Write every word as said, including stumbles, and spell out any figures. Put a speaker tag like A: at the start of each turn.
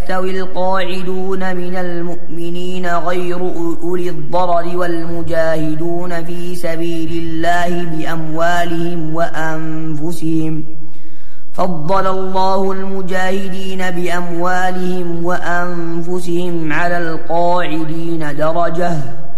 A: يستوي القاعدون من المؤمنين غير أولي الضرر والمجاهدون في سبيل الله بأموالهم وأنفسهم فضل الله المجاهدين بأموالهم وأنفسهم على القاعدين درجة